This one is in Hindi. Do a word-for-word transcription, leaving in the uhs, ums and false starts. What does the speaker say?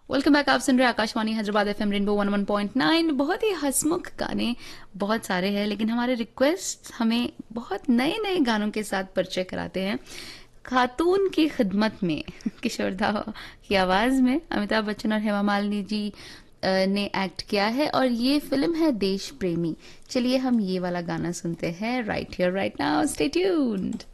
Welcome back. आप सुन रहे हैं Akashvani Hyderabad FM rainbow one one point nine. बहुत ही हंसमुख गाने बहुत सारे हैं, लेकिन हमारे रिक्वेस्ट हमें बहुत नए नए गानों के साथ परिचय कराते हैं। खातून की खिदमत में किशोर दा की आवाज में अमिताभ बच्चन और हेमा मालिनी जी अ, ने एक्ट किया है, और ये फिल्म है देश प्रेमी। चलिए हम ये वाला गाना सुनते हैं। Right here right now, stay tuned.